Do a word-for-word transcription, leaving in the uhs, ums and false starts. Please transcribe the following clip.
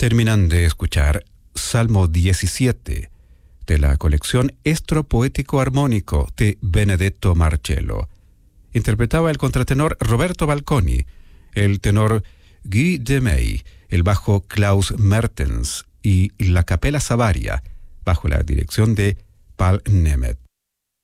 Terminan de escuchar Salmo diecisiete de la colección Estro Poético Armónico de Benedetto Marcello. Interpretaba el contratenor Roberto Balconi, el tenor Guy Demey, el bajo Klaus Mertens y la capela Savaria, bajo la dirección de Paul Nemeth.